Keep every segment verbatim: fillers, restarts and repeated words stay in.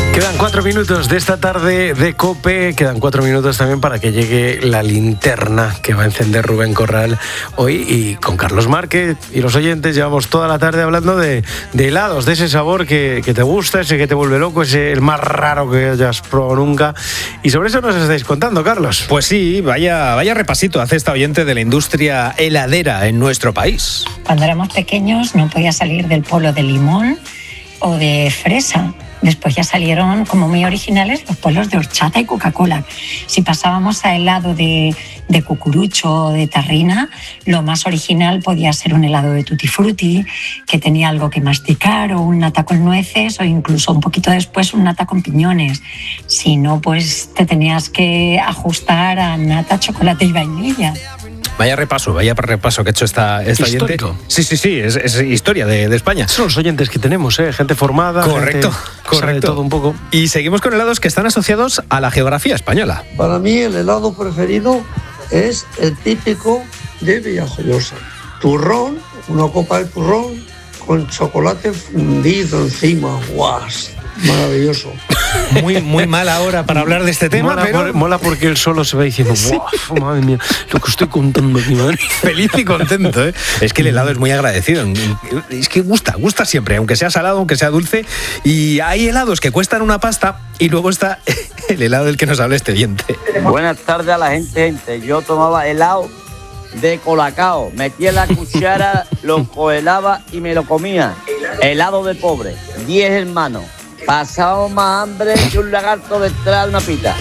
Quedan cuatro minutos de esta tarde de COPE, quedan cuatro minutos también para que llegue la linterna que va a encender Rubén Corral hoy, y con Carlos Márquez y los oyentes llevamos toda la tarde hablando de, de helados, de ese sabor que, que te gusta, ese que te vuelve loco, ese el más raro que hayas probado nunca, y sobre eso nos estáis contando, Carlos. Pues sí, vaya, vaya repasito hace esta oyente de la industria heladera en nuestro país. Cuando éramos pequeños no podía salir del polo de limón o de fresa. Después ya salieron como muy originales los polos de horchata y Coca-Cola. Si pasábamos a helado de, de cucurucho o de tarrina, lo más original podía ser un helado de tutti frutti, que tenía algo que masticar, o un nata con nueces, o incluso un poquito después un nata con piñones. Si no, pues te tenías que ajustar a nata, chocolate y vainilla. Vaya repaso, vaya repaso que ha hecho esta, esta oyente. Sí, sí, sí, es, es historia de, de España. Son los oyentes que tenemos, ¿eh? Gente formada. Correcto, gente correcto. Sabe todo un poco. Y seguimos con helados que están asociados a la geografía española. Para mí el helado preferido es el típico de Villajoyosa. Turrón, una copa de turrón con chocolate fundido encima. ¡Guas! Maravilloso. Muy, muy mala hora para hablar de este tema, mola, pero... por, mola porque él solo se va diciendo, Sí. ¡guau! Madre mía, lo que estoy contando aquí, madre. Feliz y contento, ¿eh? Es que el helado es muy agradecido. Es que gusta, gusta siempre, aunque sea salado, aunque sea dulce. Y hay helados que cuestan una pasta, y luego está el helado del que nos habla este oyente. Buenas tardes a la gente, gente. Yo tomaba helado de colacao, metía la cuchara, lo congelaba y me lo comía. Helado de pobre, diez hermanos. Pasábamos más hambre que un lagarto detrás de una pita.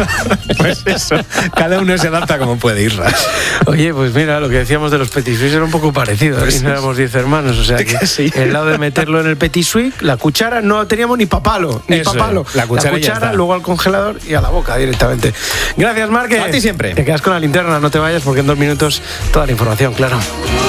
Pues eso, cada uno se adapta como puede ir. Oye, pues mira, lo que decíamos de los petit suisse era un poco parecido. Pues Aquí no éramos diez hermanos, o sea que sí. el lado de meterlo en el petit suisse, la cuchara no teníamos ni papalo, ni Eso papalo. es, la cuchara ya está. luego al congelador y a la boca directamente. Gracias, Márquez. A ti siempre. Te quedas con la linterna, no te vayas porque en dos minutos toda la información, claro.